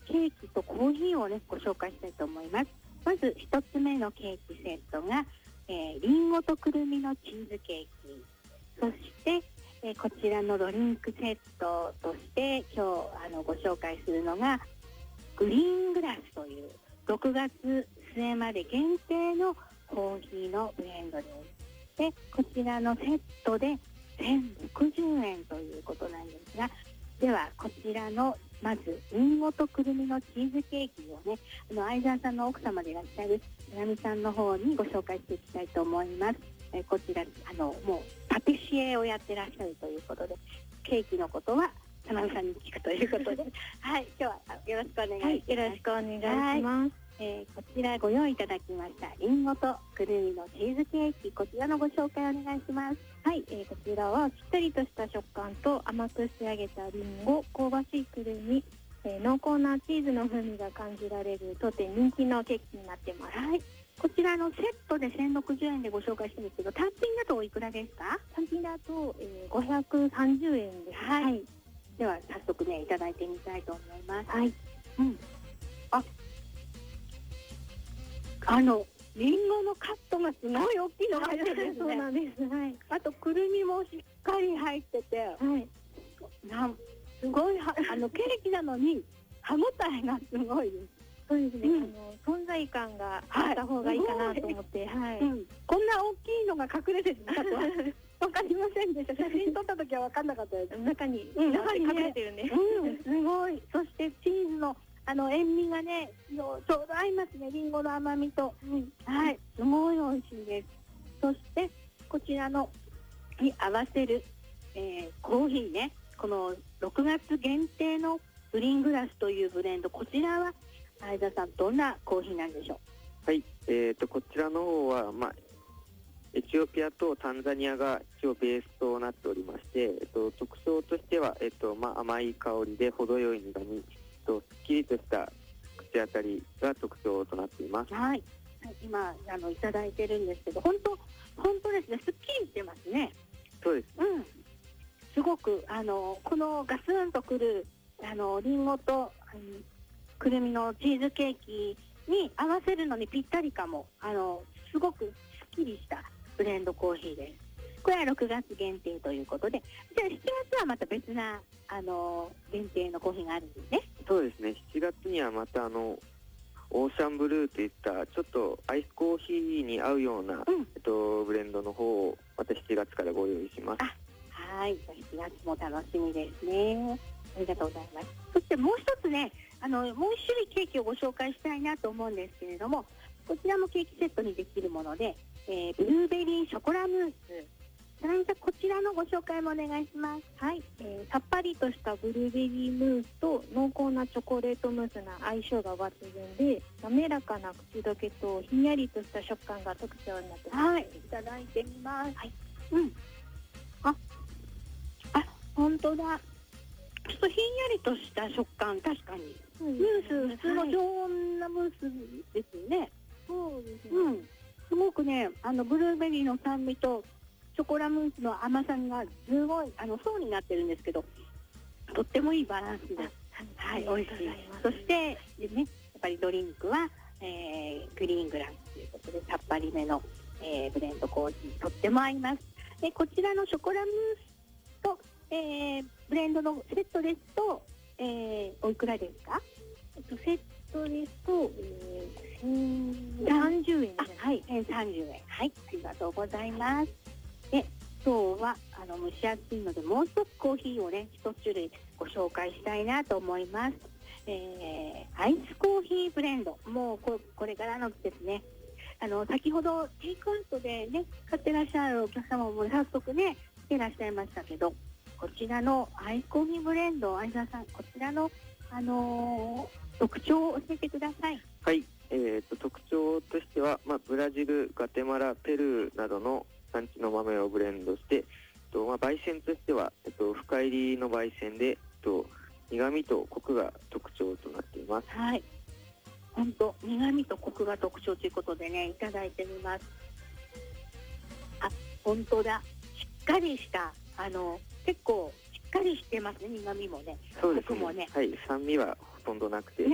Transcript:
ケーキとコーヒーをねご紹介したいと思います。まず1つ目のケーキセットが、リンゴとくるみのチーズケーキ、そして、こちらのドリンクセットとして今日ご紹介するのがグリーングラスという6月末まで限定のコーヒーのブレンドです。でこちらのセットで1060円ということなんですが、ではこちらのまずリンゴとくるみのチーズケーキをね、相沢さんの奥様でいらっしゃるなみさんの方にご紹介していきたいと思います。こちらもうパティシエをやってらっしゃるということで、ケーキのことはなみさんに聞くということではい、今日はよろしくお願いします。 はい、よろしくお願いします。 こちらご用意いただきましたリンゴとくるみのチーズケーキ、こちらのご紹介お願いします。 はい、こちらはしっとりとした食感と甘く仕上げたリンゴ、香ばしいくるみ、濃厚なチーズの風味が感じられる当店人気のケーキになってます。 はい、こちらのセットで1060円でご紹介してるんですけど、単品だとおいくらですか？ 単品だと、530円です。 はい、はい、では早速ねいただいてみたいと思います。 はい、 リンゴのカットがすごい大きいのが入ってるんですね。 そうなんです。はい。 あとくるみもしっかり入ってて、 はい。 すごいケーキなのに歯ごたえがすごいです。 そうですね。存在感があった方がいいかなと思って、はい。 こんな大きいのが隠れてたとはわかりませんでした。写真撮った時はわかんなかったです。 中に隠れてるんで。 すごい。そしてチーズの塩味がねちょうど合いますね。リンゴの甘みと、はい、すごい美味しいです。そしてこちらのに合わせる、コーヒーね、この6月限定のグリーングラスというブレンド、こちらは相田さんどんなコーヒーなんでしょう？ はい、こちらの方は、エチオピアとタンザニアが一応ベースとなっておりまして、特徴としては、甘い香りで程よい苦みとすっきりとした口当たりが特徴となっています。 はい、今いただいてるんですけど、本当ですね、すっきりしてますね。 そうです。 すごくこのガツンとくるリンゴとくるみのチーズケーキに合わせるのにぴったりかも。すごくすっきりしたブレンドコーヒーです。これは6月限定ということで、じゃあ7月はまた別な限定のコーヒーがあるんですね。 そうですね。7月にはまたオーシャンブルーといったちょっとアイスコーヒーに合うような、ブレンドの方をまた7月からご用意します。 はい、7月も楽しみですね。ありがとうございます。そしてもう一つね、もう一種類ケーキをご紹介したいなと思うんですけれども、こちらもケーキセットにできるもので、ブルーベリーショコラムース、こちらのご紹介もお願いします。 はい、さっぱりとしたブルーベリームースと濃厚なチョコレートムースな相性が抜群で、滑らかな口どけとひんやりとした食感が特徴になってます。 はい、いただいてみます。はい、本当だ。ちょっとひんやりとした食感、確かに。ムース、普通の常温なムースですよね。 そうですね。 すごくね、ブルーベリーの酸味とチョコラムースの甘さがすごい層になってるんですけど、とってもいいバランスです。はい、美味しい。そしてね、やっぱりドリンクは、グリーングラスということでさっぱりめの、ブレンドコーヒーとっても合います。こちらのショコラムースと、ブレンドのセットですと、おいくらですか？ セットですと、30円です。 はい、30円。はい、ありがとうございます。今日は蒸し暑いのでもう一つコーヒーをね一種類ご紹介したいなと思います。アイスコーヒーブレンド、もうこれからの季節ね、先ほどテイクアウトでね買ってらっしゃるお客様も早速ね来てらっしゃいましたけど、こちらのアイスコーヒーブレンド、相沢さん、こちらの特徴を教えてください。 はい、特徴としては、ブラジル、ガテマラ、ペルーなどの産地の豆をブレンドして、焙煎としては、深入りの焙煎で、苦味とコクが特徴となっています。 はい、本当苦味とコクが特徴ということでねいただいてみます。本当だ、しっかりした結構しっかりしてますね。苦味もね、 そうですね。 コクもね、 はい、酸味はほとんどなくて、